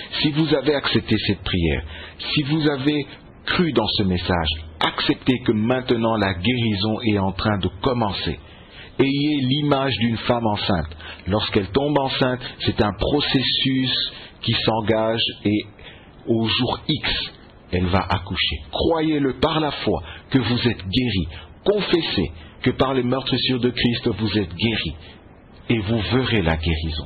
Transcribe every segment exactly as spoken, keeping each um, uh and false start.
Si vous avez accepté cette prière, si vous avez cru dans ce message, acceptez que maintenant la guérison est en train de commencer. Ayez l'image d'une femme enceinte. Lorsqu'elle tombe enceinte, c'est un processus qui s'engage et au jour X, elle va accoucher. Croyez-le par la foi que vous êtes guéri. Confessez que par les meurtrissures de Christ, vous êtes guéri. Et vous verrez la guérison.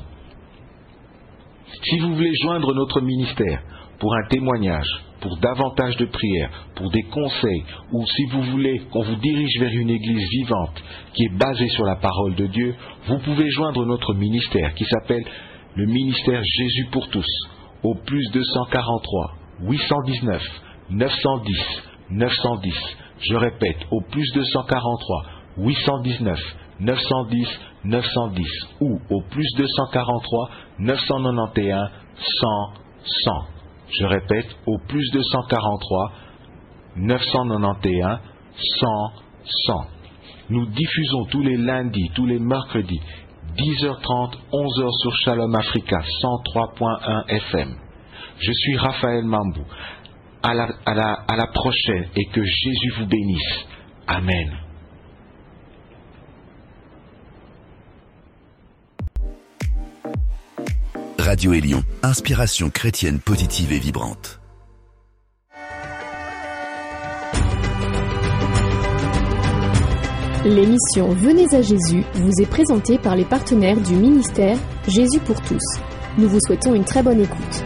Si vous voulez joindre notre ministère pour un témoignage, pour davantage de prières, pour des conseils, ou si vous voulez qu'on vous dirige vers une église vivante qui est basée sur la parole de Dieu, vous pouvez joindre notre ministère qui s'appelle le ministère Jésus pour tous, au plus deux cent quarante-trois, huit cent dix-neuf, neuf cent dix, neuf cent dix. Je répète, au plus deux cent quarante-trois, huit cent dix-neuf, neuf cent dix, neuf cent dix, ou au plus deux cent quarante-trois, neuf cent quatre-vingt-onze, cent, cent. Je répète, au plus deux cent quarante-trois, neuf cent quatre-vingt-onze, cent, cent. Nous diffusons tous les lundis, tous les mercredis, dix heures trente, onze heures sur Shalom Africa, cent trois point un F M. Je suis Raphaël Mambou. À la, à la, à la prochaine et que Jésus vous bénisse. Amen. Radio Élion, inspiration chrétienne positive et vibrante. L'émission Venez à Jésus vous est présentée par les partenaires du ministère Jésus pour tous. Nous vous souhaitons une très bonne écoute.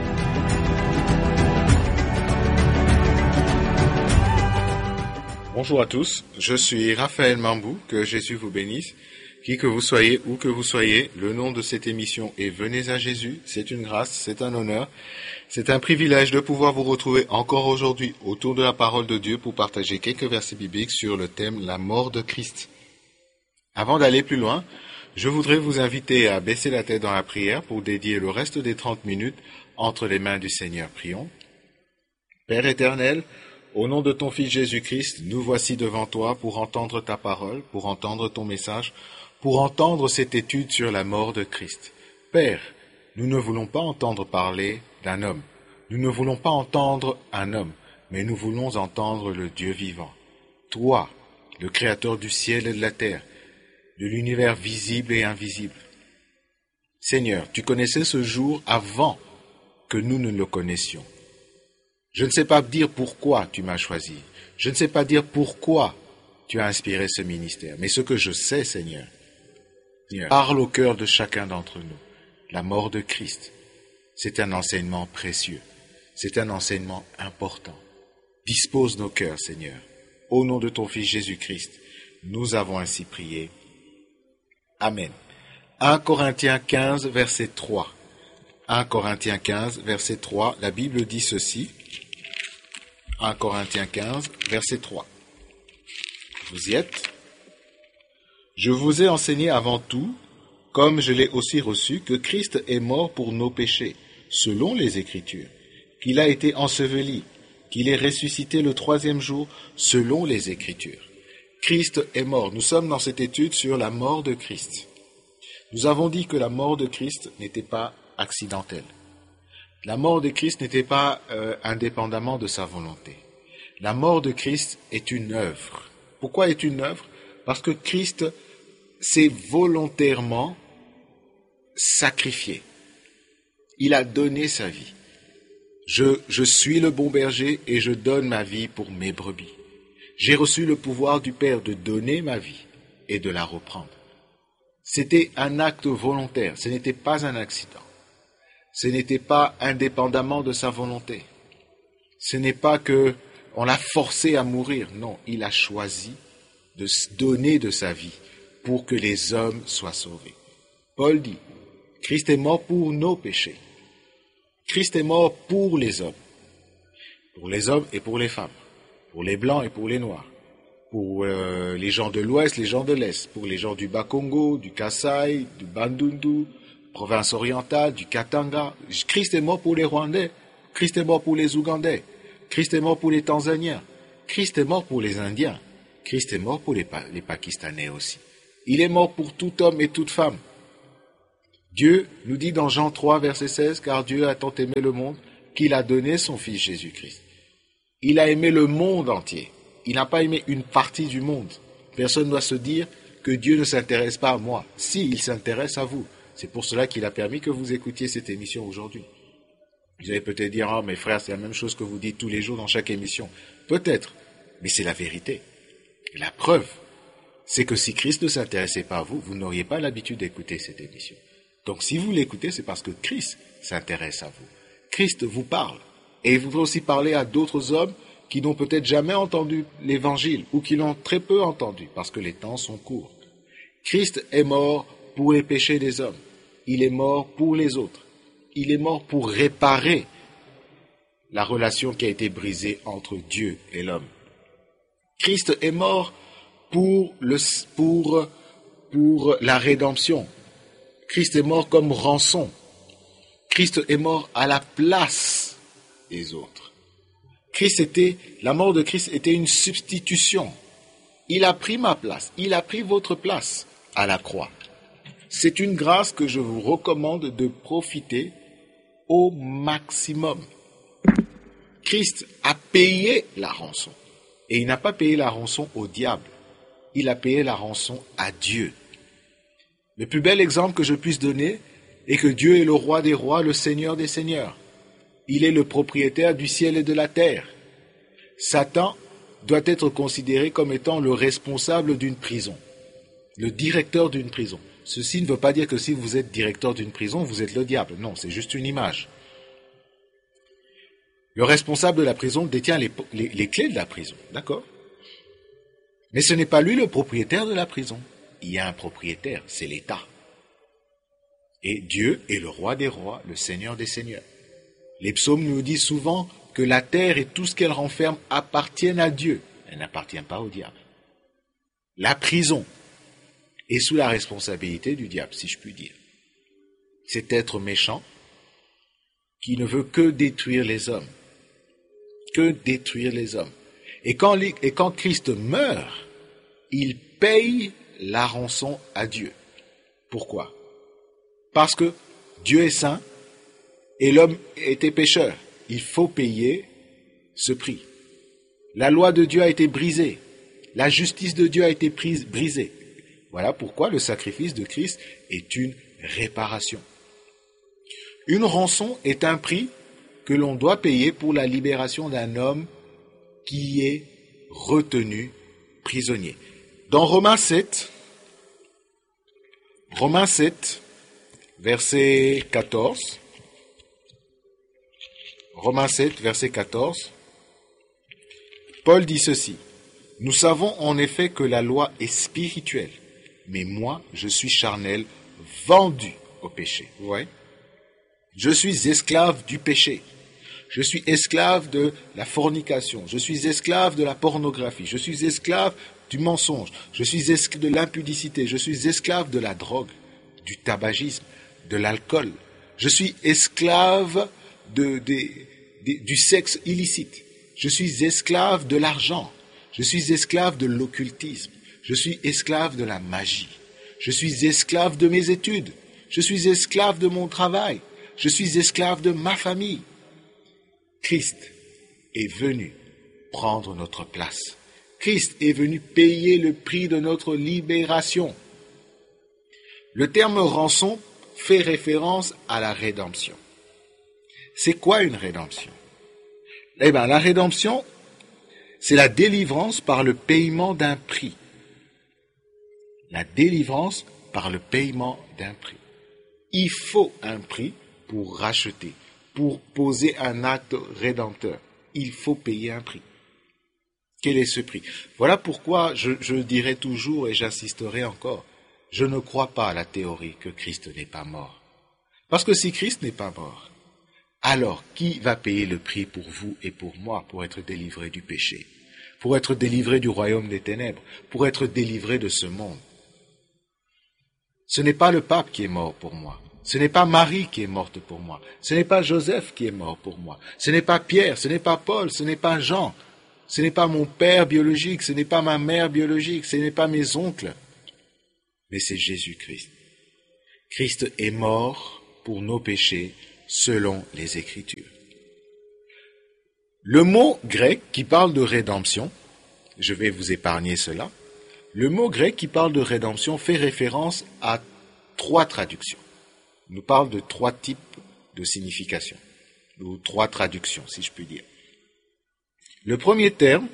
Bonjour à tous, je suis Raphaël Mambou, que Jésus vous bénisse. Qui que vous soyez, où que vous soyez, le nom de cette émission est Venez à Jésus. C'est une grâce, c'est un honneur, c'est un privilège de pouvoir vous retrouver encore aujourd'hui autour de la parole de Dieu pour partager quelques versets bibliques sur le thème la mort de Christ. Avant d'aller plus loin, je voudrais vous inviter à baisser la tête dans la prière pour dédier le reste des trente minutes entre les mains du Seigneur. Prions. Père éternel, au nom de ton Fils Jésus-Christ, nous voici devant toi pour entendre ta parole, pour entendre ton message, pour entendre cette étude sur la mort de Christ. Père, nous ne voulons pas entendre parler d'un homme. Nous ne voulons pas entendre un homme, mais nous voulons entendre le Dieu vivant. Toi, le Créateur du ciel et de la terre, de l'univers visible et invisible. Seigneur, tu connaissais ce jour avant que nous ne le connaissions. Je ne sais pas dire pourquoi tu m'as choisi. Je ne sais pas dire pourquoi tu as inspiré ce ministère. Mais ce que je sais, Seigneur, parle au cœur de chacun d'entre nous. La mort de Christ, c'est un enseignement précieux. C'est un enseignement important. Dispose nos cœurs, Seigneur. Au nom de ton Fils Jésus-Christ, nous avons ainsi prié. Amen. un Corinthiens quinze, verset trois. un Corinthiens quinze, verset trois. La Bible dit ceci. un Corinthiens quinze, verset trois. Vous y êtes? Je vous ai enseigné avant tout, comme je l'ai aussi reçu, que Christ est mort pour nos péchés, selon les Écritures, qu'il a été enseveli, qu'il est ressuscité le troisième jour, selon les Écritures. Christ est mort. Nous sommes dans cette étude sur la mort de Christ. Nous avons dit que la mort de Christ n'était pas accidentelle. La mort de Christ n'était pas euh, indépendamment de sa volonté. La mort de Christ est une œuvre. Pourquoi est une œuvre? Parce que Christ s'est volontairement sacrifié. Il a donné sa vie. Je, je suis le bon berger et je donne ma vie pour mes brebis. J'ai reçu le pouvoir du Père de donner ma vie et de la reprendre. C'était un acte volontaire, ce n'était pas un accident. Ce n'était pas indépendamment de sa volonté. Ce n'est pas que on l'a forcé à mourir. Non, il a choisi de se donner de sa vie pour que les hommes soient sauvés. Paul dit, Christ est mort pour nos péchés. Christ est mort pour les hommes. Pour les hommes et pour les femmes. Pour les blancs et pour les noirs. Pour euh, les gens de l'Ouest, les gens de l'Est. Pour les gens du Bas-Congo, du Kasaï, du Bandundu, province orientale, du Katanga. Christ est mort pour les Rwandais. Christ est mort pour les Ougandais. Christ est mort pour les Tanzaniens. Christ est mort pour les Indiens. Christ est mort pour les, pa- les Pakistanais aussi. Il est mort pour tout homme et toute femme. Dieu nous dit dans Jean trois, verset seize, « Car Dieu a tant aimé le monde qu'il a donné son Fils Jésus-Christ. Il a aimé le monde entier. Il n'a pas aimé une partie du monde. Personne ne doit se dire que Dieu ne s'intéresse pas à moi. Si, il s'intéresse à vous. C'est pour cela qu'il a permis que vous écoutiez cette émission aujourd'hui. Vous allez peut-être dire, ah, mes frères, c'est la même chose que vous dites tous les jours dans chaque émission. Peut-être, mais c'est la vérité. Et la preuve, c'est que si Christ ne s'intéressait pas à vous, vous n'auriez pas l'habitude d'écouter cette émission. Donc si vous l'écoutez, c'est parce que Christ s'intéresse à vous. Christ vous parle. Et il voudrait aussi parler à d'autres hommes qui n'ont peut-être jamais entendu l'évangile ou qui l'ont très peu entendu parce que les temps sont courts. Christ est mort pour les péchés des hommes. Il est mort pour les autres. Il est mort pour réparer la relation qui a été brisée entre Dieu et l'homme. Christ est mort pour, le, pour, pour la rédemption. Christ est mort comme rançon. Christ est mort à la place des autres. Christ était, la mort de Christ était une substitution. Il a pris ma place, il a pris votre place à la croix. C'est une grâce que je vous recommande de profiter au maximum. Christ a payé la rançon. Et il n'a pas payé la rançon au diable. Il a payé la rançon à Dieu. Le plus bel exemple que je puisse donner est que Dieu est le roi des rois, le Seigneur des seigneurs. Il est le propriétaire du ciel et de la terre. Satan doit être considéré comme étant le responsable d'une prison, le directeur d'une prison. Ceci ne veut pas dire que si vous êtes directeur d'une prison, vous êtes le diable. Non, c'est juste une image. Le responsable de la prison détient les, les, les clés de la prison, d'accord? Mais ce n'est pas lui le propriétaire de la prison. Il y a un propriétaire, c'est l'État. Et Dieu est le roi des rois, le Seigneur des seigneurs. Les psaumes nous disent souvent que la terre et tout ce qu'elle renferme appartiennent à Dieu. Elle n'appartient pas au diable. La prison est sous la responsabilité du diable, si je puis dire. Cet être méchant qui ne veut que détruire les hommes. Que détruire les hommes. Et quand, et quand Christ meurt, il paye la rançon à Dieu. Pourquoi? Parce que Dieu est saint et l'homme était pécheur. Il faut payer ce prix. La loi de Dieu a été brisée. La justice de Dieu a été prise, brisée. Voilà pourquoi le sacrifice de Christ est une réparation. Une rançon est un prix que l'on doit payer pour la libération d'un homme qui est retenu prisonnier. Dans Romains sept, Romains sept, verset quatorze, Romains sept, verset quatorze, Paul dit ceci: « Nous savons en effet que la loi est spirituelle, mais moi, je suis charnel, vendu au péché. » Vous voyez ? Je suis esclave du péché. Je suis esclave de la fornication. Je suis esclave de la pornographie. Je suis esclave du mensonge. Je suis esclave de l'impudicité. Je suis esclave de la drogue, du tabagisme, de l'alcool. Je suis esclave de, de, de, du sexe illicite. Je suis esclave de l'argent. Je suis esclave de l'occultisme. Je suis esclave de la magie. Je suis esclave de mes études. Je suis esclave de mon travail. Je suis esclave de ma famille. Christ est venu prendre notre place. Christ est venu payer le prix de notre libération. Le terme rançon fait référence à la rédemption. C'est quoi une rédemption? Eh bien, la rédemption, c'est la délivrance par le paiement d'un prix. La délivrance par le paiement d'un prix. Il faut un prix pour racheter, pour poser un acte rédempteur. Il faut payer un prix. Quel est ce prix? Voilà pourquoi je, je dirai toujours et j'insisterai encore, je ne crois pas à la théorie que Christ n'est pas mort. Parce que si Christ n'est pas mort, alors qui va payer le prix pour vous et pour moi pour être délivré du péché, pour être délivré du royaume des ténèbres, pour être délivré de ce monde? Ce n'est pas le pape qui est mort pour moi. Ce n'est pas Marie qui est morte pour moi. Ce n'est pas Joseph qui est mort pour moi. Ce n'est pas Pierre, ce n'est pas Paul, ce n'est pas Jean. Ce n'est pas mon père biologique, ce n'est pas ma mère biologique, ce n'est pas mes oncles. Mais c'est Jésus-Christ. Christ est mort pour nos péchés selon les Écritures. Le mot grec qui parle de rédemption, je vais vous épargner cela, le mot grec qui parle de rédemption fait référence à trois traductions. Il nous parle de trois types de signification, ou trois traductions, si je puis dire. Le premier terme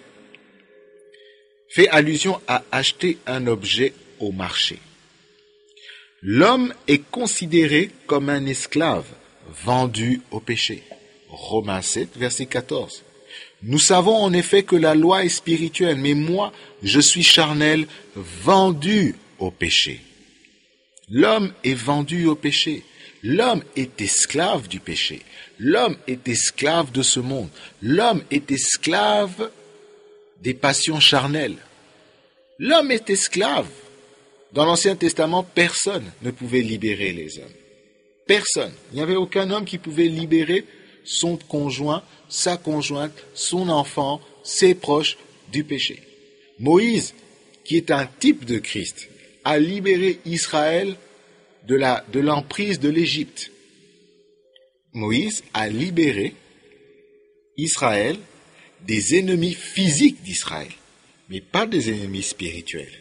fait allusion à acheter un objet au marché. L'homme est considéré comme un esclave vendu au péché. Romains sept, verset quatorze. Nous savons en effet que la loi est spirituelle, mais moi, je suis charnel, vendu au péché. L'homme est vendu au péché. L'homme est esclave du péché. L'homme est esclave de ce monde. L'homme est esclave des passions charnelles. L'homme est esclave. Dans l'Ancien Testament, personne ne pouvait libérer les hommes. Personne. Il n'y avait aucun homme qui pouvait libérer son conjoint, sa conjointe, son enfant, ses proches du péché. Moïse, qui est un type de Christ, a libéré Israël de la, de l'emprise de l'Égypte. Moïse a libéré Israël des ennemis physiques d'Israël, mais pas des ennemis spirituels.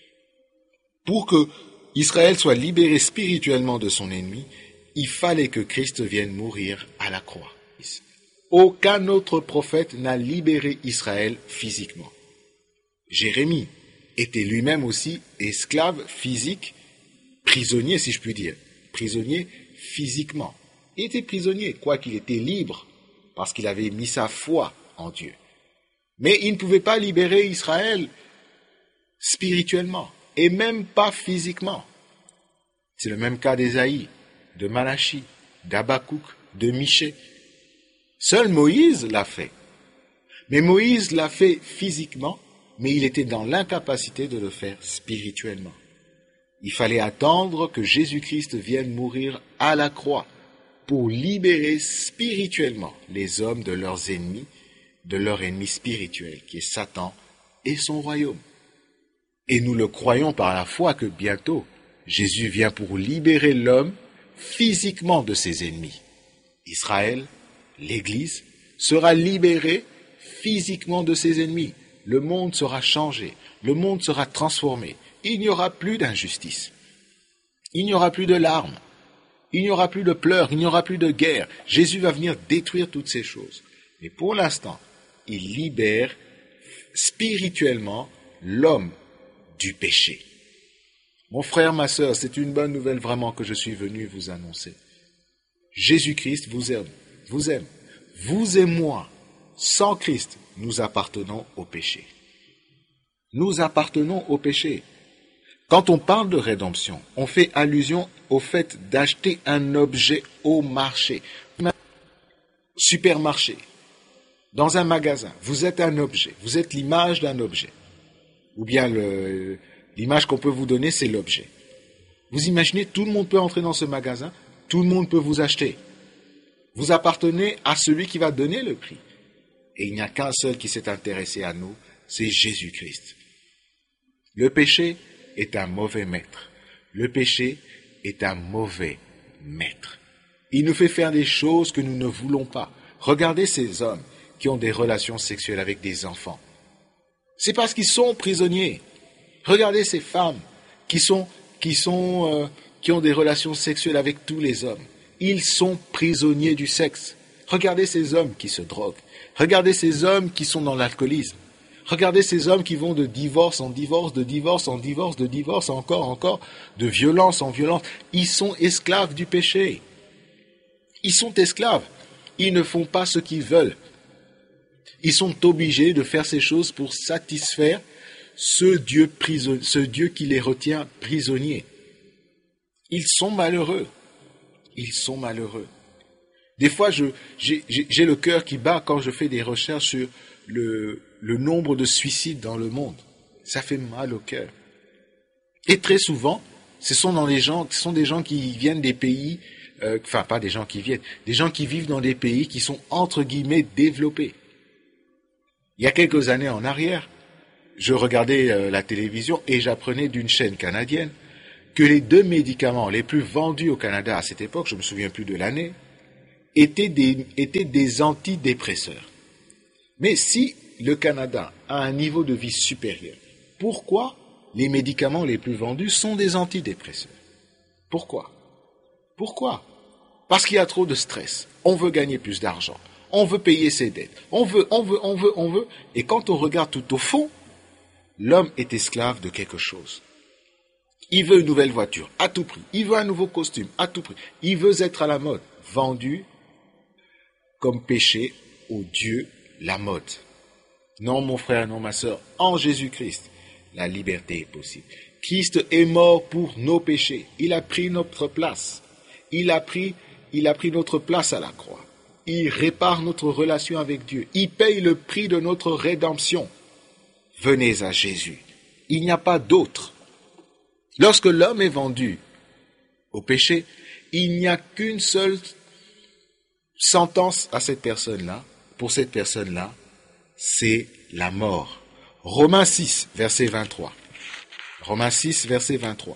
Pour que Israël soit libéré spirituellement de son ennemi, il fallait que Christ vienne mourir à la croix. Aucun autre prophète n'a libéré Israël physiquement. Jérémie était lui-même aussi esclave physique, prisonnier si je puis dire, prisonnier physiquement. Il était prisonnier, quoiqu'il était libre, parce qu'il avait mis sa foi en Dieu. Mais il ne pouvait pas libérer Israël spirituellement, et même pas physiquement. C'est le même cas d'Ésaïe, de Malachie, d'Habakkuk, de Michée. Seul Moïse l'a fait. Mais Moïse l'a fait physiquement, mais il était dans l'incapacité de le faire spirituellement. Il fallait attendre que Jésus-Christ vienne mourir à la croix pour libérer spirituellement les hommes de leurs ennemis, de leur ennemi spirituel, qui est Satan et son royaume. Et nous le croyons par la foi que bientôt, Jésus vient pour libérer l'homme physiquement de ses ennemis. Israël, l'Église, sera libérée physiquement de ses ennemis. Le monde sera changé, le monde sera transformé. Il n'y aura plus d'injustice. Il n'y aura plus de larmes. Il n'y aura plus de pleurs, il n'y aura plus de guerre. Jésus va venir détruire toutes ces choses. Mais pour l'instant, il libère spirituellement l'homme du péché. Mon frère, ma sœur, c'est une bonne nouvelle vraiment que je suis venu vous annoncer. Jésus-Christ vous aime, vous aime. Vous et moi, sans Christ, nous appartenons au péché. Nous appartenons au péché. Quand on parle de rédemption, on fait allusion au fait d'acheter un objet au marché. Supermarché, dans un magasin, vous êtes un objet, vous êtes l'image d'un objet. Ou bien le, l'image qu'on peut vous donner, c'est l'objet. Vous imaginez, tout le monde peut entrer dans ce magasin, tout le monde peut vous acheter. Vous appartenez à celui qui va donner le prix. Et il n'y a qu'un seul qui s'est intéressé à nous, c'est Jésus-Christ. Le péché est un mauvais maître. Le péché est un mauvais maître. Il nous fait faire des choses que nous ne voulons pas. Regardez ces hommes qui ont des relations sexuelles avec des enfants. C'est parce qu'ils sont prisonniers. Regardez ces femmes qui sont, qui sont, euh, qui ont des relations sexuelles avec tous les hommes. Ils sont prisonniers du sexe. Regardez ces hommes qui se droguent. Regardez ces hommes qui sont dans l'alcoolisme. Regardez ces hommes qui vont de divorce en divorce, de divorce en divorce, de divorce encore, encore, de violence en violence. Ils sont esclaves du péché. Ils sont esclaves. Ils ne font pas ce qu'ils veulent. Ils sont obligés de faire ces choses pour satisfaire ce Dieu, prison, ce Dieu qui les retient prisonniers. Ils sont malheureux. Ils sont malheureux. Des fois, je, j'ai, j'ai le cœur qui bat quand je fais des recherches sur le, le nombre de suicides dans le monde. Ça fait mal au cœur. Et très souvent, ce sont, dans les gens, ce sont des gens qui viennent des pays, euh, enfin pas des gens qui viennent, des gens qui vivent dans des pays qui sont entre guillemets développés. Il y a quelques années en arrière, je regardais euh, la télévision et j'apprenais d'une chaîne canadienne que les deux médicaments les plus vendus au Canada à cette époque, je ne me souviens plus de l'année, étaient des, étaient des antidépresseurs. Mais si le Canada a un niveau de vie supérieur, pourquoi les médicaments les plus vendus sont des antidépresseurs? Pourquoi? Pourquoi? Parce qu'il y a trop de stress. On veut gagner plus d'argent. On veut payer ses dettes. On veut, on veut, on veut, on veut. Et quand on regarde tout au fond, l'homme est esclave de quelque chose. Il veut une nouvelle voiture, à tout prix. Il veut un nouveau costume, à tout prix. Il veut être à la mode. Vendu comme péché au Dieu, la mode. Non, mon frère, non, ma sœur, en Jésus-Christ, la liberté est possible. Christ est mort pour nos péchés. Il a pris notre place. Il a pris, il a pris notre place à la croix. Il répare notre relation avec Dieu. Il paye le prix de notre rédemption. Venez à Jésus. Il n'y a pas d'autre. Lorsque l'homme est vendu au péché, il n'y a qu'une seule sentence à cette personne-là. Pour cette personne-là, c'est la mort. Romains six, verset vingt-trois. Romains six, verset vingt-trois.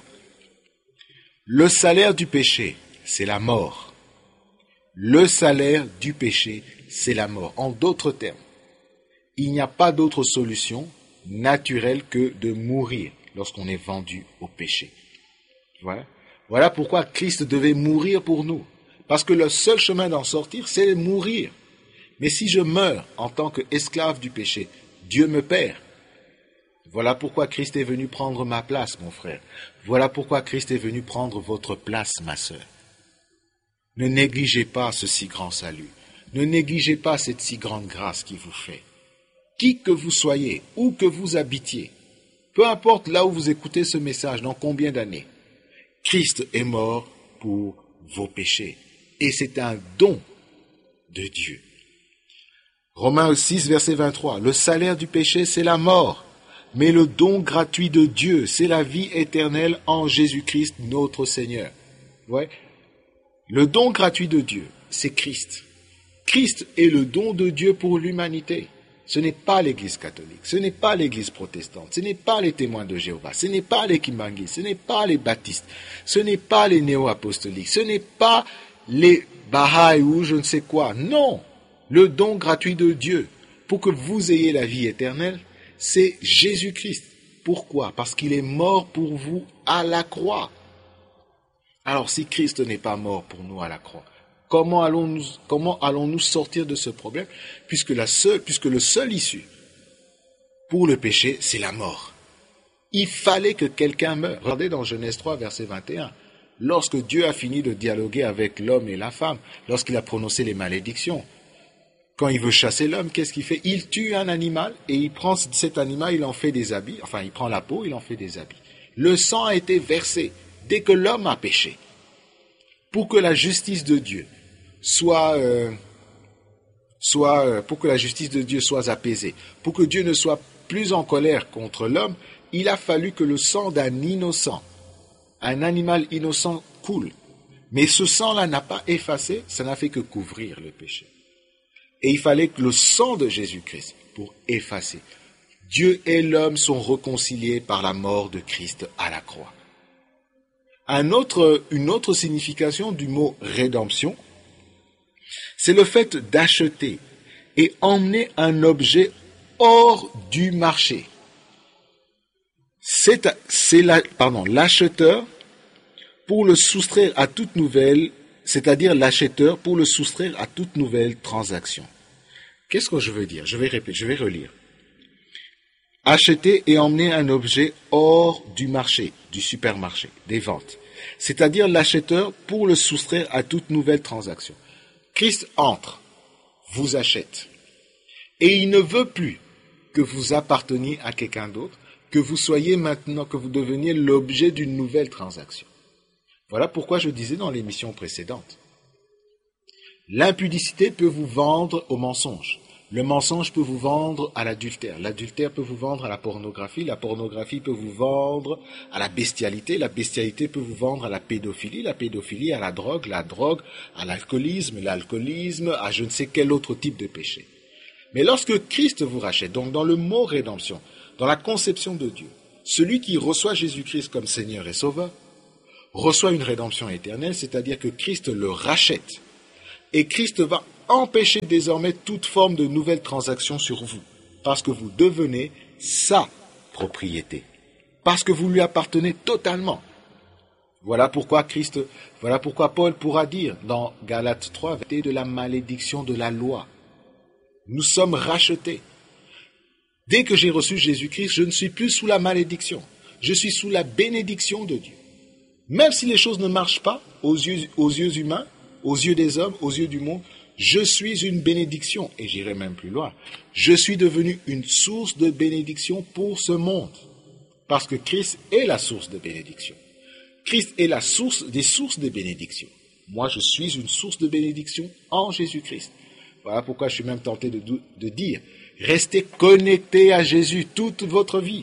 Le salaire du péché, c'est la mort. Le salaire du péché, c'est la mort. En d'autres termes, il n'y a pas d'autre solution naturelle que de mourir lorsqu'on est vendu au péché. Voilà. Voilà pourquoi Christ devait mourir pour nous. Parce que le seul chemin d'en sortir, c'est de mourir. Mais si je meurs en tant qu'esclave du péché, Dieu me perd. Voilà pourquoi Christ est venu prendre ma place, mon frère. Voilà pourquoi Christ est venu prendre votre place, ma sœur. Ne négligez pas ce si grand salut. Ne négligez pas cette si grande grâce qui vous fait. Qui que vous soyez, où que vous habitiez, peu importe là où vous écoutez ce message, dans combien d'années, Christ est mort pour vos péchés. Et c'est un don de Dieu. Romains six, verset vingt-trois. Le salaire du péché, c'est la mort. Mais le don gratuit de Dieu, c'est la vie éternelle en Jésus-Christ, notre Seigneur. Ouais. Le don gratuit de Dieu, c'est Christ. Christ est le don de Dieu pour l'humanité. Ce n'est pas l'Église catholique, ce n'est pas l'Église protestante, ce n'est pas les témoins de Jéhovah, ce n'est pas les Kimbanguis, ce n'est pas les baptistes, ce n'est pas les néo-apostoliques, ce n'est pas les Baha'i ou je ne sais quoi. Non, le don gratuit de Dieu pour que vous ayez la vie éternelle, c'est Jésus-Christ. Pourquoi? Parce qu'il est mort pour vous à la croix. Alors si Christ n'est pas mort pour nous à la croix, comment allons-nous, comment allons-nous sortir de ce problème, puisque, la seule, puisque le seul issue pour le péché, c'est la mort. Il fallait que quelqu'un meure. Regardez dans Genèse trois, verset vingt et un. Lorsque Dieu a fini de dialoguer avec l'homme et la femme, lorsqu'il a prononcé les malédictions, quand il veut chasser l'homme, qu'est-ce qu'il fait? Il tue un animal et il prend cet animal, il en fait des habits, enfin il prend la peau, il en fait des habits. Le sang a été versé dès que l'homme a péché. Pour que la justice de Dieu soit, euh, soit euh, pour que la justice de Dieu soit apaisée, pour que Dieu ne soit plus en colère contre l'homme, il a fallu que le sang d'un innocent, un animal innocent, coule. Mais ce sang-là n'a pas effacé, ça n'a fait que couvrir le péché. Et il fallait que le sang de Jésus-Christ pour effacer. Dieu et l'homme sont réconciliés par la mort de Christ à la croix. Un autre, une autre signification du mot rédemption, c'est le fait d'acheter et emmener un objet hors du marché. C'est, c'est la, pardon, l'acheteur pour le soustraire à toute nouvelle, c'est-à-dire l'acheteur pour le soustraire à toute nouvelle transaction. Qu'est-ce que je veux dire? Je vais répéter, je vais relire. Acheter et emmener un objet hors du marché, du supermarché, des ventes. C'est-à-dire l'acheteur pour le soustraire à toute nouvelle transaction. Christ entre, vous achète. Et il ne veut plus que vous apparteniez à quelqu'un d'autre, que vous soyez maintenant, que vous deveniez l'objet d'une nouvelle transaction. Voilà pourquoi je disais dans l'émission précédente. L'impudicité peut vous vendre au mensonge. Le mensonge peut vous vendre à l'adultère. L'adultère peut vous vendre à la pornographie. La pornographie peut vous vendre à la bestialité. La bestialité peut vous vendre à la pédophilie. La pédophilie à la drogue. La drogue à l'alcoolisme. L'alcoolisme à je ne sais quel autre type de péché. Mais lorsque Christ vous rachète, donc dans le mot rédemption, dans la conception de Dieu, celui qui reçoit Jésus-Christ comme Seigneur et Sauveur, reçoit une rédemption éternelle, c'est-à-dire que Christ le rachète. Et Christ va empêcher désormais toute forme de nouvelle transaction sur vous, parce que vous devenez sa propriété, parce que vous lui appartenez totalement. Voilà pourquoi Christ, voilà pourquoi Paul pourra dire dans Galates trois, de la malédiction de la loi. Nous sommes rachetés. Dès que j'ai reçu Jésus-Christ, je ne suis plus sous la malédiction. Je suis sous la bénédiction de Dieu. Même si les choses ne marchent pas aux yeux, aux yeux humains, aux yeux des hommes, aux yeux du monde, je suis une bénédiction. Et j'irai même plus loin. Je suis devenu une source de bénédiction pour ce monde. Parce que Christ est la source de bénédiction. Christ est la source des sources de bénédiction. Moi, je suis une source de bénédiction en Jésus-Christ. Voilà pourquoi je suis même tenté de, de dire, restez connectés à Jésus toute votre vie.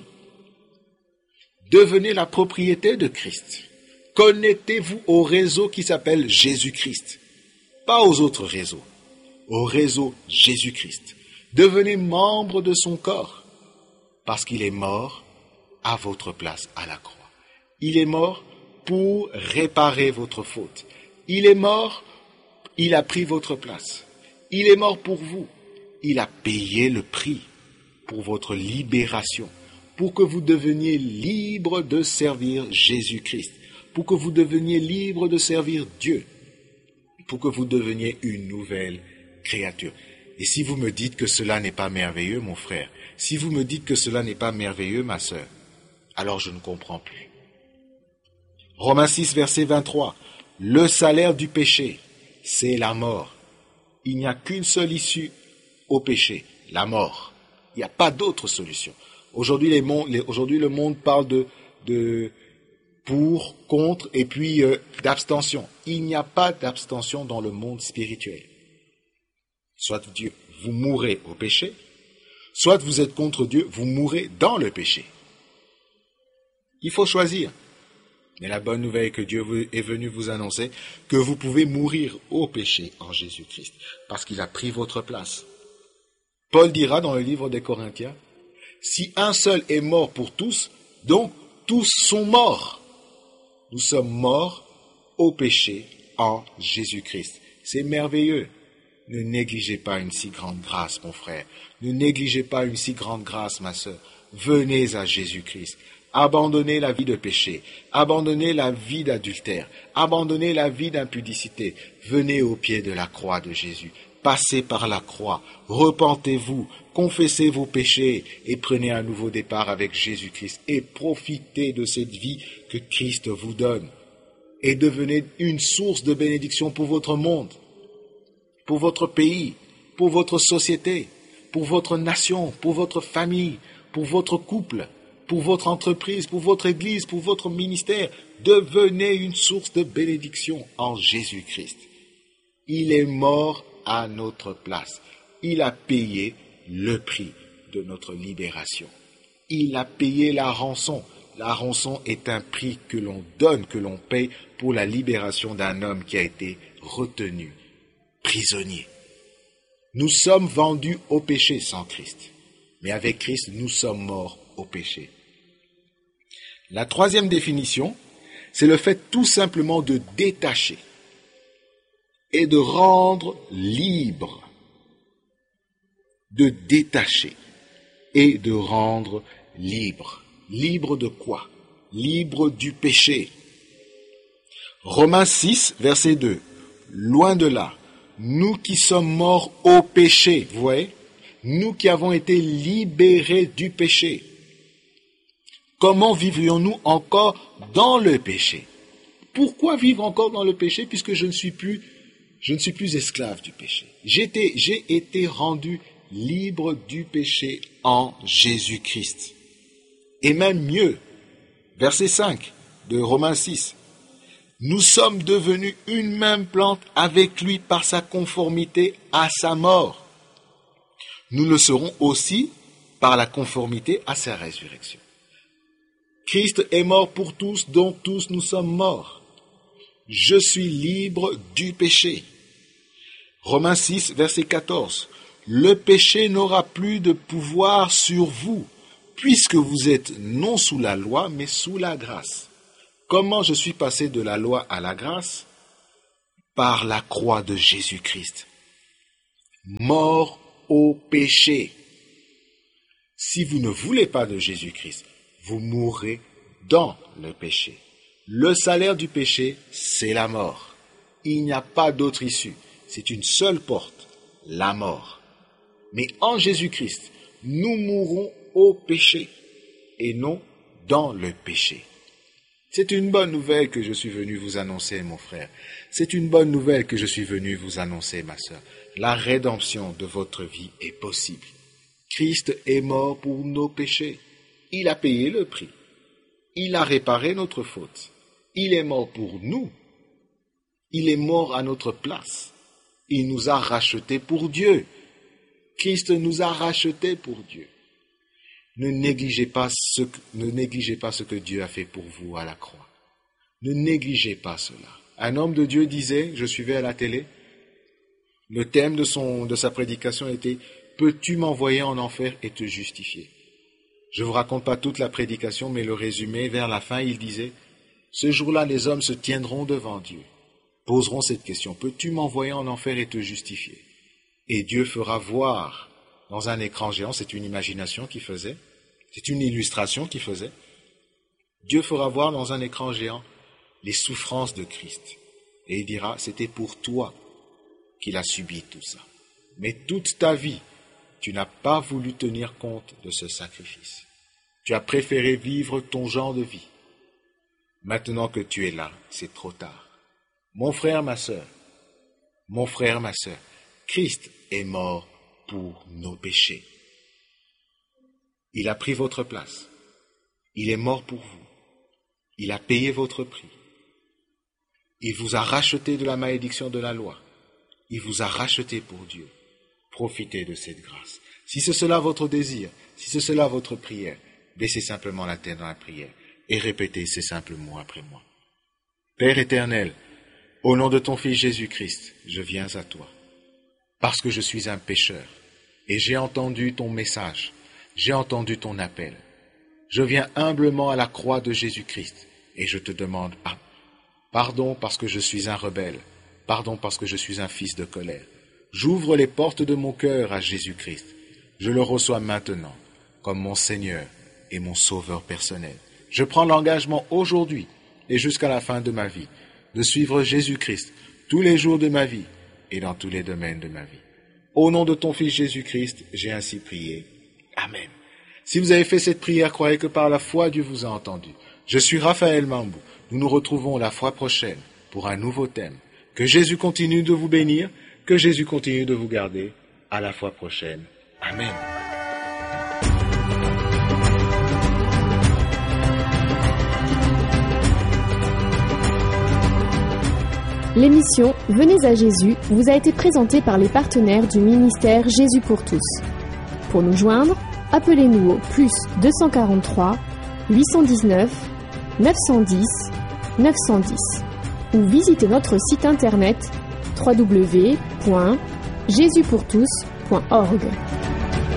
Devenez la propriété de Christ. Connectez-vous au réseau qui s'appelle Jésus-Christ. Pas aux autres réseaux. Au réseau Jésus-Christ. Devenez membre de son corps. Parce qu'il est mort à votre place à la croix. Il est mort pour réparer votre faute. Il est mort, il a pris votre place. Il est mort pour vous. Il a payé le prix pour votre libération, pour que vous deveniez libre de servir Jésus-Christ, pour que vous deveniez libre de servir Dieu, pour que vous deveniez une nouvelle créature. Et si vous me dites que cela n'est pas merveilleux, mon frère, si vous me dites que cela n'est pas merveilleux, ma sœur, alors je ne comprends plus. Romains six, verset vingt-trois. Le salaire du péché, c'est la mort. Il n'y a qu'une seule issue au péché, la mort. Il n'y a pas d'autre solution. Aujourd'hui, les mondes, les, aujourd'hui le monde parle de, de pour, contre et puis euh, d'abstention. Il n'y a pas d'abstention dans le monde spirituel. Soit Dieu, vous mourrez au péché, soit vous êtes contre Dieu, vous mourrez dans le péché. Il faut choisir. Mais la bonne nouvelle est que Dieu est venu vous annoncer que vous pouvez mourir au péché en Jésus-Christ, parce qu'il a pris votre place. Paul dira dans le livre des Corinthiens, si un seul est mort pour tous, donc tous sont morts. Nous sommes morts au péché en Jésus-Christ. C'est merveilleux. Ne négligez pas une si grande grâce, mon frère. Ne négligez pas une si grande grâce, ma sœur. Venez à Jésus-Christ. Abandonnez la vie de péché, abandonnez la vie d'adultère, abandonnez la vie d'impudicité. Venez au pied de la croix de Jésus, passez par la croix, repentez-vous, confessez vos péchés et prenez un nouveau départ avec Jésus-Christ et profitez de cette vie que Christ vous donne et devenez une source de bénédiction pour votre monde, pour votre pays, pour votre société, pour votre nation, pour votre famille, pour votre couple, pour votre entreprise, pour votre église, pour votre ministère. Devenez une source de bénédiction en Jésus-Christ. Il est mort à notre place. Il a payé le prix de notre libération. Il a payé la rançon. La rançon est un prix que l'on donne, que l'on paye pour la libération d'un homme qui a été retenu, prisonnier. Nous sommes vendus au péché sans Christ. Mais avec Christ, nous sommes morts au péché. La troisième définition, c'est le fait tout simplement de détacher et de rendre libre. De détacher et de rendre libre. Libre de quoi? Libre du péché. Romains six, verset deux. Loin de là, nous qui sommes morts au péché, vous voyez, nous qui avons été libérés du péché. Comment vivrions-nous encore dans le péché? Pourquoi vivre encore dans le péché puisque je ne suis plus, je ne suis plus esclave du péché? J'ai été, j'ai été rendu libre du péché en Jésus-Christ. Et même mieux, verset cinq de Romains six. Nous sommes devenus une même plante avec lui par sa conformité à sa mort. Nous le serons aussi par la conformité à sa résurrection. Christ est mort pour tous, donc tous nous sommes morts. Je suis libre du péché. Romains six, verset quatorze. Le péché n'aura plus de pouvoir sur vous, puisque vous êtes non sous la loi, mais sous la grâce. Comment je suis passé de la loi à la grâce? Par la croix de Jésus-Christ. mort au péché. Si vous ne voulez pas de Jésus-Christ, vous mourrez dans le péché. Le salaire du péché, c'est la mort. Il n'y a pas d'autre issue. C'est une seule porte, la mort. Mais en Jésus-Christ, nous mourrons au péché et non dans le péché. C'est une bonne nouvelle que je suis venu vous annoncer, mon frère. C'est une bonne nouvelle que je suis venu vous annoncer, ma sœur. La rédemption de votre vie est possible. Christ est mort pour nos péchés. Il a payé le prix. Il a réparé notre faute. Il est mort pour nous. Il est mort à notre place. Il nous a rachetés pour Dieu. Christ nous a rachetés pour Dieu. Ne négligez pas ce que, ne négligez pas ce que Dieu a fait pour vous à la croix. Ne négligez pas cela. Un homme de Dieu disait, je suivais à la télé, le thème de, son, de sa prédication était « Peux-tu m'envoyer en enfer et te justifier ?» Je ne vous raconte pas toute la prédication, mais le résumé, vers la fin, il disait « Ce jour-là, les hommes se tiendront devant Dieu, poseront cette question « Peux-tu m'envoyer en enfer et te justifier ?» Et Dieu fera voir dans un écran géant, c'est une imagination qu'il faisait, c'est une illustration qu'il faisait, Dieu fera voir dans un écran géant les souffrances de Christ. Et il dira, c'était pour toi qu'il a subi tout ça. Mais toute ta vie, tu n'as pas voulu tenir compte de ce sacrifice. Tu as préféré vivre ton genre de vie. Maintenant que tu es là, c'est trop tard. Mon frère, ma sœur, mon frère, ma sœur, Christ est mort pour nos péchés. Il a pris votre place. Il est mort pour vous. Il a payé votre prix. Il vous a racheté de la malédiction de la loi. Il vous a racheté pour Dieu. Profitez de cette grâce. Si c'est cela votre désir, si c'est cela votre prière, baissez simplement la tête dans la prière et répétez ces simples mots après moi. Père éternel, au nom de ton Fils Jésus-Christ, je viens à toi. Parce que je suis un pécheur, et j'ai entendu ton message, j'ai entendu ton appel. Je viens humblement à la croix de Jésus-Christ, et je te demande ah, pardon parce que je suis un rebelle, pardon parce que je suis un fils de colère. J'ouvre les portes de mon cœur à Jésus-Christ. Je le reçois maintenant comme mon Seigneur et mon Sauveur personnel. Je prends l'engagement aujourd'hui et jusqu'à la fin de ma vie de suivre Jésus-Christ tous les jours de ma vie et dans tous les domaines de ma vie. Au nom de ton Fils Jésus-Christ, j'ai ainsi prié. Amen. Si vous avez fait cette prière, croyez que par la foi, Dieu vous a entendu. Je suis Raphaël Mambou. Nous nous retrouvons la fois prochaine pour un nouveau thème. Que Jésus continue de vous bénir, que Jésus continue de vous garder. À la fois prochaine. Amen. L'émission Venez à Jésus vous a été présentée par les partenaires du ministère Jésus pour tous. Pour nous joindre, appelez-nous au plus deux cent quarante-trois, huit cent dix-neuf, neuf cent dix, neuf cent dix ou visitez notre site internet w w w point jésus pour tous point org.